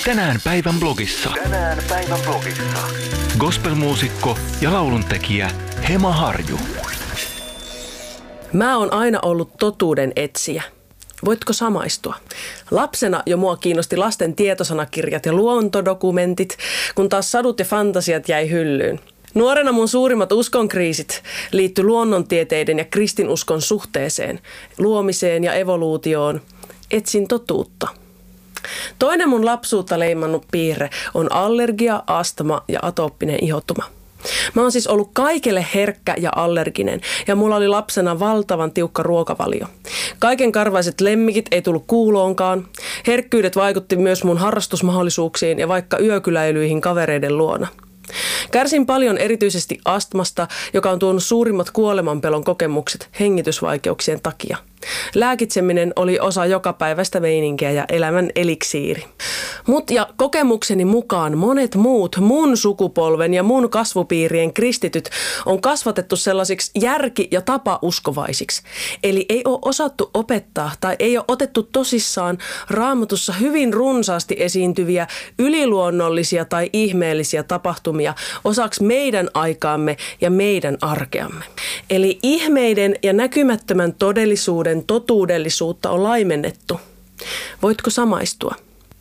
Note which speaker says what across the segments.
Speaker 1: Tänään päivän blogissa. Gospelmuusikko ja lauluntekijä Hema Harju.
Speaker 2: Mä oon aina ollut totuuden etsijä. Voitko samaistua? Lapsena jo mua kiinnosti lasten tietosanakirjat ja luontodokumentit, kun taas sadut ja fantasiat jäi hyllyyn. Nuorena mun suurimmat uskonkriisit liittyi luonnontieteiden ja kristinuskon suhteeseen, luomiseen ja evoluutioon. Etsin totuutta. Toinen mun lapsuutta leimannut piirre on allergia, astma ja atooppinen ihotuma. Mä oon siis ollut kaikelle herkkä ja allerginen ja mulla oli lapsena valtavan tiukka ruokavalio. Kaikenkarvaiset lemmikit ei tullut kuuloonkaan. Herkkyydet vaikutti myös mun harrastusmahdollisuuksiin ja vaikka yökyläilyihin kavereiden luona. Kärsin paljon erityisesti astmasta, joka on tuonut suurimmat kuolemanpelon kokemukset hengitysvaikeuksien takia. Lääkitseminen oli osa jokapäiväistä meininkiä ja elämän eliksiiri. Mut ja kokemukseni mukaan monet muut mun sukupolven ja mun kasvupiirien kristityt on kasvatettu sellaisiksi järki- ja tapauskovaisiksi. Eli ei ole osattu opettaa tai ei ole otettu tosissaan Raamatussa hyvin runsaasti esiintyviä yliluonnollisia tai ihmeellisiä tapahtumia osaksi meidän aikaamme ja meidän arkeamme. Eli ihmeiden ja näkymättömän todellisuuden totuudellisuutta on laimennettu. Voitko samaistua?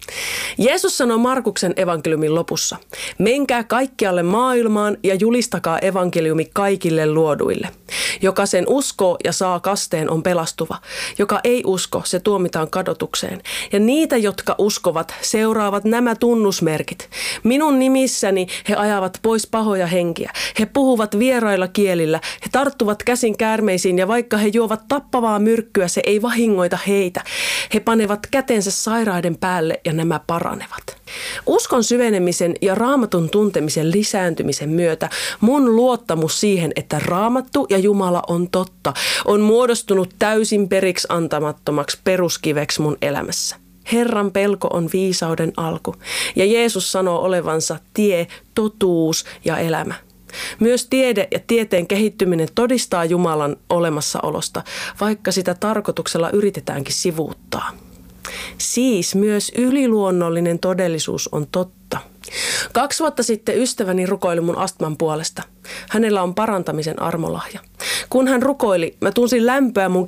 Speaker 2: Jeesus sanoi Markuksen evankeliumin lopussa, menkää kaikkialle maailmaan ja julistakaa evankeliumi kaikille luoduille. Joka sen uskoo ja saa kasteen on pelastuva. Joka ei usko, se tuomitaan kadotukseen. Ja niitä, jotka uskovat, seuraavat nämä tunnusmerkit. Minun nimissäni he ajavat pois pahoja henkiä. He puhuvat vierailla kielillä. He tarttuvat käsin käärmeisiin ja vaikka he juovat tappavaa myrkkyä, se ei vahingoita heitä. He panevat kätensä sairaiden päälle ja nämä paranevat. Uskon syvenemisen ja Raamatun tuntemisen lisääntymisen myötä mun luottamus siihen, että Raamattu ja Jumala on totta, on muodostunut täysin periksi antamattomaksi peruskiveksi mun elämässä. Herran pelko on viisauden alku ja Jeesus sanoo olevansa tie, totuus ja elämä. Myös tiede ja tieteen kehittyminen todistaa Jumalan olemassaolosta, vaikka sitä tarkoituksella yritetäänkin sivuuttaa. Siis myös yliluonnollinen todellisuus on totta. 2 vuotta sitten ystäväni rukoili mun astman puolesta. Hänellä on parantamisen armolahja. Kun hän rukoili, mä tunsin lämpöä mun